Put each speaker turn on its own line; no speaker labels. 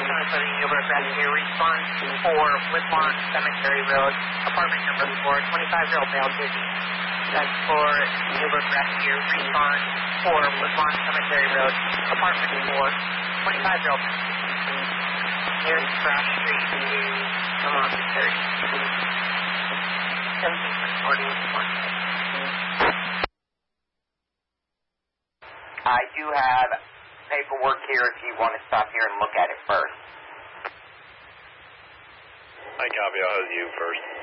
Newburgh Rescue, response for Woodlawn Cemetery Road, apartment number 4, 25-year-old male dizzy. That's for Newburgh Rescue, response for Woodlawn Cemetery Road, apartment 4, 25-year-old male dizzy. Nearest Crash Street to Vermont Cemetery. 1741.
I do have paperwork here if you want to stop here and look at it first.
I copy. I'll have you first.